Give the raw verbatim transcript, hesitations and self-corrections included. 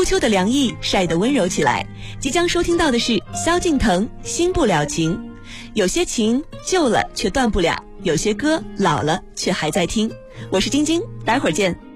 初秋的凉意晒得温柔起来。即将收听到的是萧敬腾《新不了情》。有些情旧了却断不了，有些歌老了却还在听。我是晶晶，待会儿见。